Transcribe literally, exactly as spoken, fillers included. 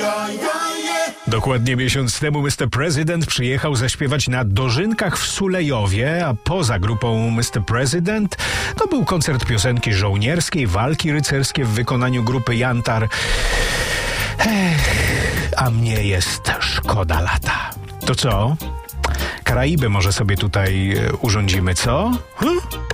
Dokładnie miesiąc temu mister President przyjechał zaśpiewać na Dożynkach w Sulejowie, a poza grupą mister President to był koncert piosenki żołnierskiej, walki rycerskie w wykonaniu grupy Jantar. Ech, a mnie jest szkoda lata. To co? Karaiby może sobie tutaj urządzimy, co? Hm?